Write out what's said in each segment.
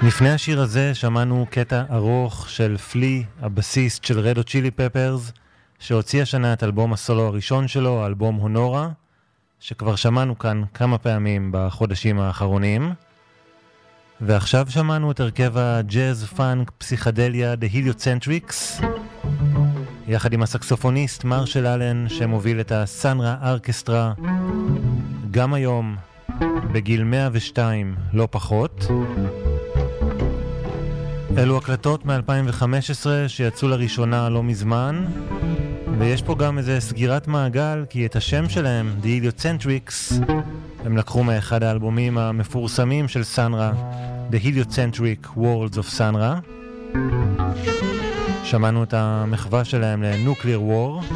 לפני השיר הזה שמענו קטע ארוך של פלי, הבסיסט של רד הוט צ'ילי פפרס, שהוציא השנה את אלבום הסולו הראשון שלו, האלבום הונורה, שכבר שמענו כאן כמה פעמים בחודשים האחרונים. ועכשיו שמענו את הרכב הג'אז פאנק פסיכדליה The Heliocentrics, יחד עם הסקסופוניסט מרשל אלן שמוביל את הסנרה ארקסטרה, גם היום בגיל 102 לא פחות. אלו הקלטות מ-2015 שיצאו לראשונה לא מזמן, ויש פה גם איזה סגירת מעגל, כי את השם שלהם, The Heliocentrics, הם לקחו מאחד האלבומים המפורסמים של סנרה, The Heliocentric Worlds of Sanra. שמענו את המחווה שלהם ל-Nuclear War.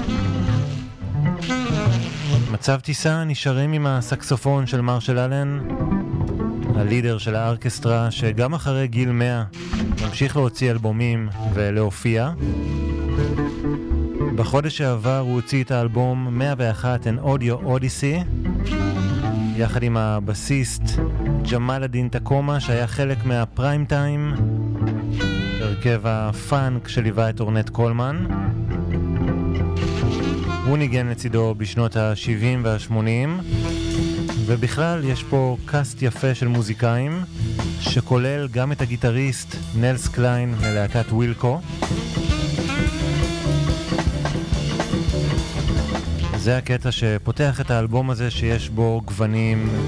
מצב טיסה נשארים עם הסקסופון של מרשל אלן, הלידר של הארקסטרה, שגם אחרי גיל 100 ממשיך להוציא אלבומים ולהופיע. בחודש שעבר הוא הוציא את האלבום 101 An Audio Odyssey, יחד עם הבסיסט ג'מאל א-דין תקומה, שהיה חלק מהפריים טיים, הרכב הפאנק שליווה את אורנט קולמן. הוא ניגן לצידו בשנות ה-70 וה-80, ובכלל יש פה קאסט יפה של מוזיקאים, שכולל גם את הגיטריסט נלס קליין מלהקת ווילקו. זה הקטע שפותח את האלבום הזה, שיש בו גוונים